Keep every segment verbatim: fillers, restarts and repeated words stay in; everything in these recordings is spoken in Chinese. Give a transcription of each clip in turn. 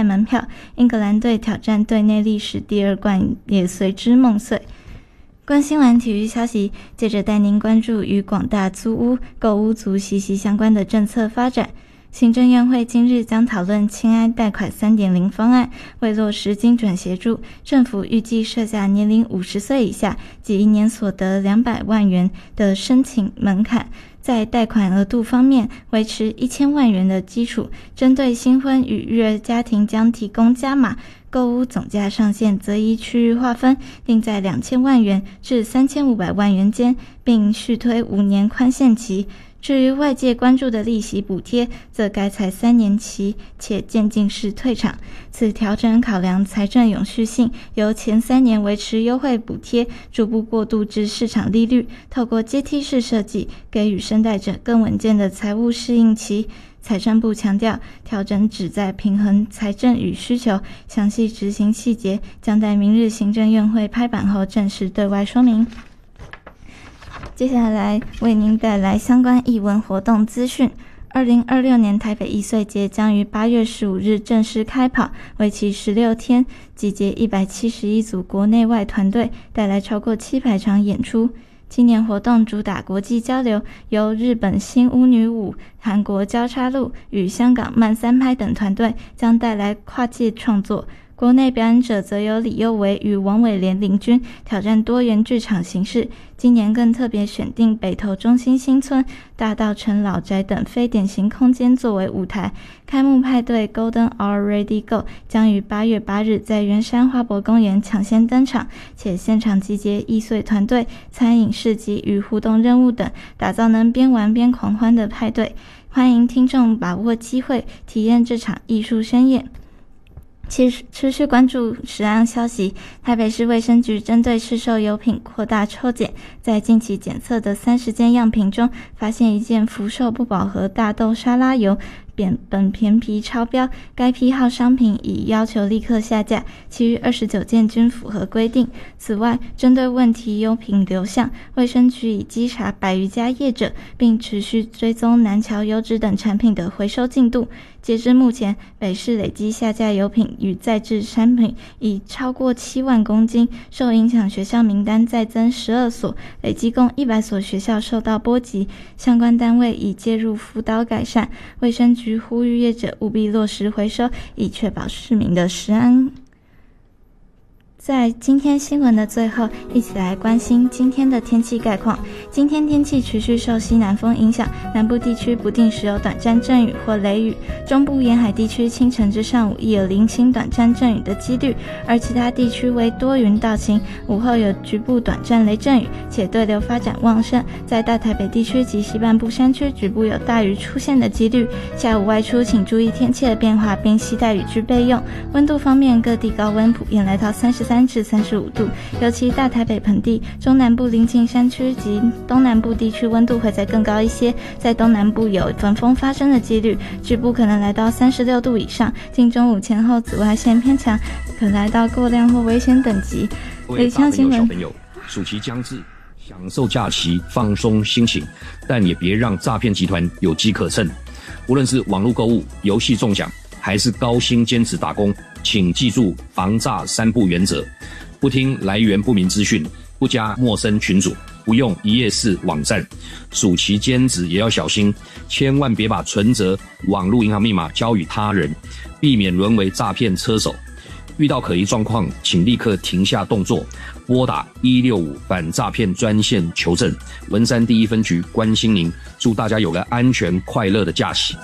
赛门票，英格兰队挑战队内历史第二冠也随之梦碎。关心完体育消息，接着带您关注与广大租屋、购屋族息息相关的政策发展。行政院会今日将讨论青安贷款 三点零 方案，为落实精准协助，政府预计设下年龄五十岁以下及一年所得两百万元的申请门槛，在贷款额度方面维持一千万元的基础，针对新婚与育儿家庭将提供加码，购屋总价上限则依区域划分，定在两千万元至三千五百万元间，并续推五年宽限期。至于外界关注的利息补贴，则改采三年期且渐进式退场。此调整考量财政永续性，由前三年维持优惠补贴，逐步过渡至市场利率，透过阶梯式设计，给予申贷者更稳健的财务适应期。财政部强调，调整旨在平衡财政与需求，详细执行细节将待明日行政院会拍板后正式对外说明。接下来为您带来相关艺文活动资讯。二零二六年台北艺穗节将于八月十五日正式开跑，为期十六天，集结一百七十一组国内外团队，带来超过七百场演出。今年活动主打国际交流，由日本新巫女舞、韩国交叉路与香港慢三拍等团队将带来跨界创作。国内表演者则由李幼维与王伟莲领军，挑战多元剧场形式。今年更特别选定北投中心新村、大稻埕老宅等非典型空间作为舞台。开幕派对 Golden Hour Ready Go 将于八月八日在圆山花博公园抢先登场，且现场集结艺穗团队、餐饮市集与互动任务等，打造能边玩边狂欢的派对。欢迎听众把握机会，体验这场艺术盛宴。持续关注食安消息，台北市卫生局针对市售油品扩大抽检，在近期检测的三十件样品中，发现一件福寿不饱和大豆沙拉油本本片皮超标，该批号商品已要求立刻下架，其余二十九件均符合规定。此外，针对问题油品流向，卫生局已稽查百余家业者，并持续追踪南桥油脂等产品的回收进度。截至目前，北市累积下架油品与再制产品已超过七万公斤，受影响学校名单再增十二所，累计共一百所学校受到波及，相关单位已介入辅导改善。卫生局呼吁业者务必落实回收，以确保市民的食安。在今天新闻的最后，一起来关心今天的天气概况。今天天气持续受西南风影响，南部地区不定时有短暂阵雨或雷雨，中部沿海地区清晨至上午亦有零星短暂阵雨的几率，而其他地区为多云到晴，午后有局部短暂雷阵雨，且对流发展旺盛，在大台北地区及西半部山区局部有大雨出现的几率。下午外出请注意天气的变化，并携带雨具备用。温度方面，各地高温普遍来到三十三至三十五度，尤其大台北盆地、中南部邻近山区及东南部地区温度会再更高一些，在东南部有焚风发生的几率，局部可能来到三十六度以上。近中午前后紫外线偏强，可来到过量或危险等级。 各位大朋友小朋友，暑期将至，享受假期，放松心情，但也别让诈骗集团有机可乘。无论是网络购物、游戏中奖，还是高薪兼职打工，请记住防诈三不原则：不听来源不明资讯，不加陌生群组，不用一页式网站。暑期兼职也要小心，千万别把存折、网络银行密码交予他人，避免沦为诈骗车手。遇到可疑状况，请立刻停下动作，拨打一六五反诈骗专线求证。文山第一分局关心您，祝大家有个安全快乐的假期。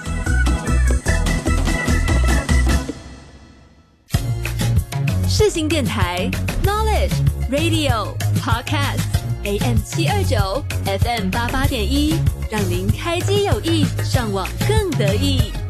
世新电台 Knowledge Radio Podcast A M 七二九 F M 八八点一，让您开机有益，上网更得意。